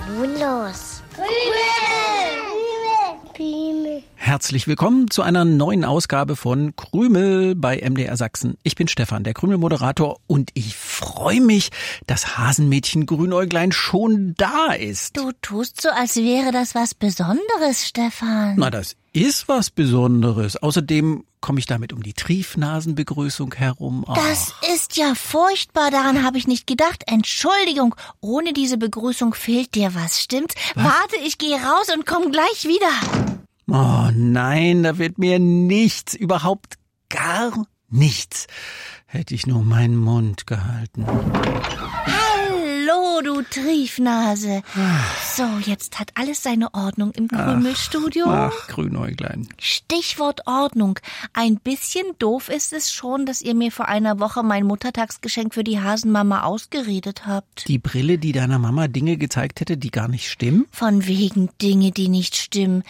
nun los? Krümel. Herzlich willkommen zu einer neuen Ausgabe von Krümel bei MDR Sachsen. Ich bin Stefan, der Krümel-Moderator, und ich freue mich, dass Hasenmädchen Grünäuglein schon da ist. Du tust so, als wäre das was Besonderes, Stefan. Na, das ist was Besonderes. Außerdem komme ich damit um die Triefnasenbegrüßung herum. Das ist ja furchtbar, daran habe ich nicht gedacht. Entschuldigung, ohne diese Begrüßung fehlt dir was, stimmt's? Was? Warte, ich gehe raus und komm gleich wieder. Oh nein, da wird mir nichts, überhaupt gar nichts. Hätte ich nur meinen Mund gehalten. Hallo, du Triefnase. So, jetzt hat alles seine Ordnung im Krümelstudio. Ach, Grünäuglein. Stichwort Ordnung. Ein bisschen doof ist es schon, dass ihr mir vor einer Woche mein Muttertagsgeschenk für die Hasenmama ausgeredet habt. Die Brille, die deiner Mama Dinge gezeigt hätte, die gar nicht stimmen? Von wegen Dinge, die nicht stimmen.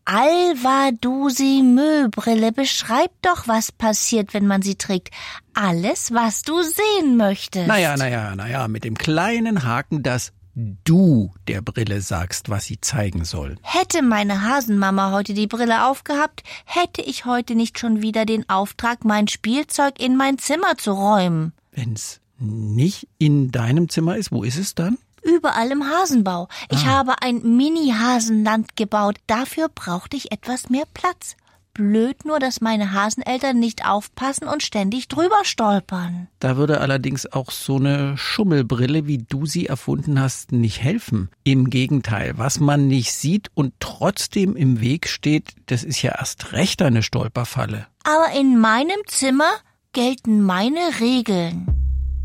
Alva-Dusi-Mö-Brille beschreibt doch, was passiert, wenn man sie trägt. Alles, was du sehen möchtest. Naja, mit dem kleinen Haken, dass du der Brille sagst, was sie zeigen soll. Hätte meine Hasenmama heute die Brille aufgehabt, hätte ich heute nicht schon wieder den Auftrag, mein Spielzeug in mein Zimmer zu räumen. Wenn's nicht in deinem Zimmer ist, wo ist es dann? Überall im Hasenbau. Ich habe ein Mini-Hasenland gebaut. Dafür brauchte ich etwas mehr Platz. Blöd nur, dass meine Haseneltern nicht aufpassen und ständig drüber stolpern. Da würde allerdings auch so eine Schummelbrille, wie du sie erfunden hast, nicht helfen. Im Gegenteil, was man nicht sieht und trotzdem im Weg steht, das ist ja erst recht eine Stolperfalle. Aber in meinem Zimmer gelten meine Regeln.